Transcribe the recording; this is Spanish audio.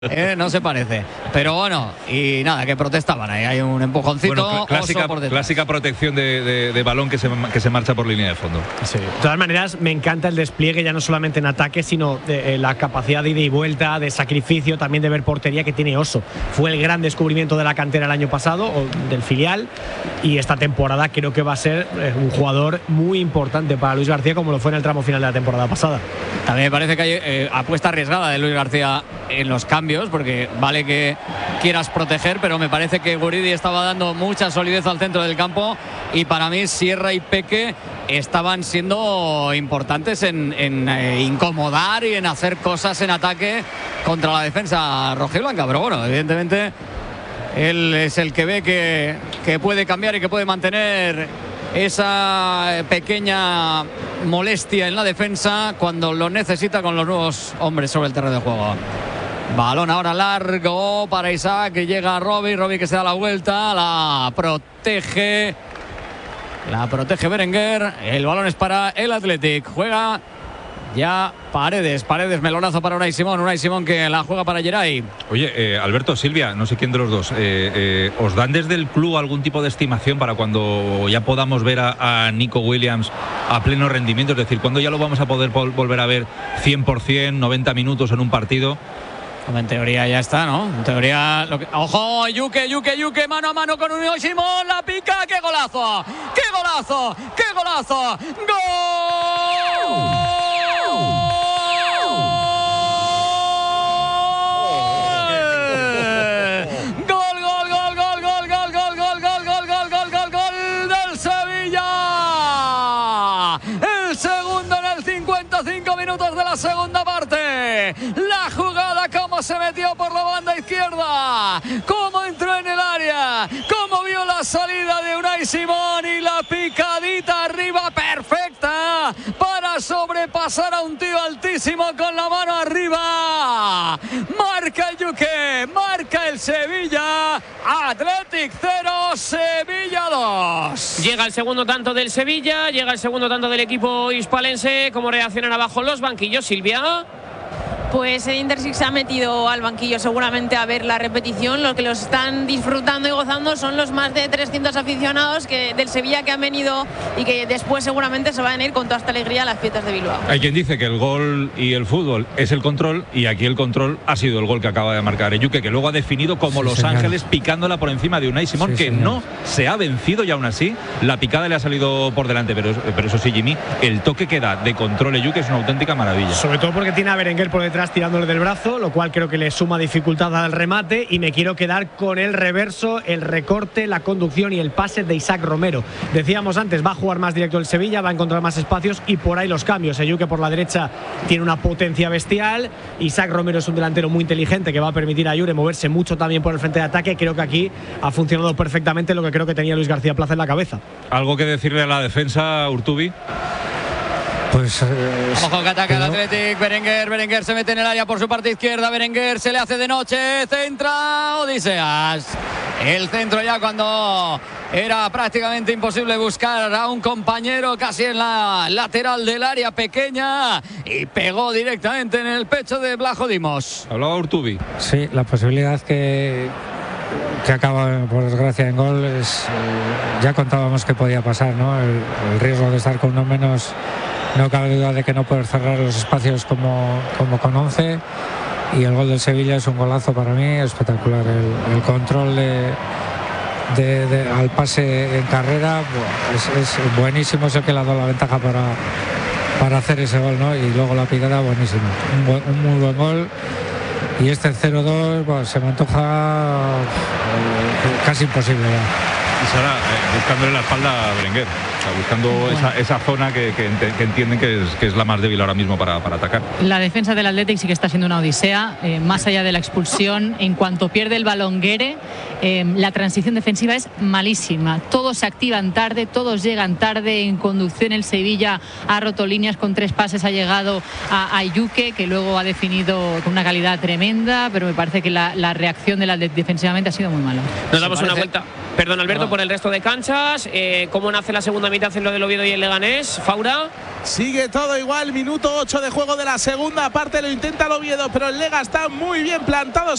No se parece. Pero bueno, y nada, que protestaban ahí. Hay un empujoncito. Bueno, clásica protección de balón que se marcha por línea de fondo. Sí. De todas maneras, me encanta el despliegue, ya no solamente en ataque, sino de la capacidad de ida y vuelta, de sacrificio, también de ver portería que tiene Oso. Fue el gran descubrimiento de la cantera el año pasado, o del filial, y esta temporada creo que va a ser un jugador muy importante para Luis García, como lo fue en el tramo final de la temporada pasada. También me parece que hay apuesta arriesgada de Luis García en los cambios, porque vale que quieras proteger, pero me parece que Guridi estaba dando mucha solidez al centro del campo, y para mí Sierra y Peque estaban siendo importantes en incomodar y en hacer cosas en ataque contra la defensa rojiblanca. Pero bueno, evidentemente él es el que ve que puede cambiar y que puede mantener esa pequeña molestia en la defensa cuando lo necesita, con los nuevos hombres sobre el terreno de juego. Balón ahora largo para Isaac, que llega Robbie que se da la vuelta, la protege Berenguer. El balón es para el Athletic. Juega ya Paredes, melonazo para Unai Simón que la juega para Geray. Oye, Alberto, Silvia, no sé quién de los dos, ¿os dan desde el club algún tipo de estimación para cuando ya podamos ver a Nico Williams a pleno rendimiento? Es decir, ¿cuándo ya lo vamos a poder volver a ver 100%, 90 minutos en un partido? En teoría ya está, ¿no? En teoría... ¡Ojo! Yuke, mano a mano con Unai Simón, la pica, ¡qué golazo! ¡Gol! Minutos de la segunda parte. La jugada, cómo se metió por la banda izquierda, cómo entró en el área, cómo vio la salida de Unai Simón y la picadita arriba perfecta para sobrepasar a un tío altísimo con la mano arriba. Marca el Yuque, marca el Sevilla. Athletic 0, Sevilla 2. Llega el segundo tanto del Sevilla, llega el segundo tanto del equipo hispalense. ¿Cómo reaccionan abajo los banquillos, Silvia? Pues el Inter sí se ha metido al banquillo seguramente a ver la repetición. Los que los están disfrutando y gozando son los más de 300 aficionados del Sevilla que han venido y que después seguramente se van a ir con toda esta alegría a las fiestas de Bilbao. Hay quien dice que el gol y el fútbol es el control, y aquí el control ha sido el gol que acaba de marcar Eyuke, que luego ha definido como Los Ángeles, picándola por encima de Unai Simón, que no se ha vencido, y aún así la picada le ha salido por delante. Pero eso sí, Jimmy, el toque que da de control Eyuke es una auténtica maravilla. Sobre todo porque tiene a Berenguer por detrás tirándole del brazo, lo cual creo que le suma dificultad al remate, y me quiero quedar con el reverso, el recorte, la conducción y el pase de Isaac Romero. Decíamos antes, va a jugar más directo el Sevilla, va a encontrar más espacios, y por ahí los cambios. Eyuke por la derecha tiene una potencia bestial, Isaac Romero es un delantero muy inteligente que va a permitir a Jure moverse mucho también por el frente de ataque. Creo que aquí ha funcionado perfectamente lo que creo que tenía Luis García Plaza en la cabeza. ¿Algo que decirle a la defensa, Urtubi? Pues ojo que ataca el Athletic. Berenguer se mete en el área por su parte izquierda. Berenguer se le hace de noche, centra Odiseas. El centro ya cuando era prácticamente imposible buscar a un compañero casi en la lateral del área pequeña, y pegó directamente en el pecho de Blajo Dimos. Hablaba Urtubi. Sí, la posibilidad que acaba por desgracia en gol es, ya contábamos que podía pasar, ¿no? El riesgo de estar con uno menos. No cabe duda de que no poder cerrar los espacios como con 11, y el gol del Sevilla es un golazo para mí espectacular. El control al pase en carrera es buenísimo, es el que le ha dado la ventaja para hacer ese gol, ¿no? Y luego la picada, buenísimo, un muy buen gol. Y este 0-2 se me antoja casi imposible ya. Y Sara, buscándole la espalda a Berenguer, buscando esa zona que entienden que es la más débil ahora mismo para atacar. La defensa del Athletic sí que está siendo una odisea, más allá de la expulsión. En cuanto pierde el balón Guere, la transición defensiva es malísima. Todos se activan tarde, todos llegan tarde. En conducción el Sevilla ha roto líneas, con 3 pases ha llegado a Eyuke, que luego ha definido con una calidad tremenda, pero me parece que la reacción del Athletic defensivamente ha sido muy mala. Nos damos una vuelta. Perdón, Alberto, por el resto de canchas. ¿Cómo nace la segunda mitad en lo del Oviedo y el Leganés? Faura. Sigue todo igual, minuto 8 de juego de la segunda parte, lo intenta el Oviedo, pero el Lega está muy bien plantado.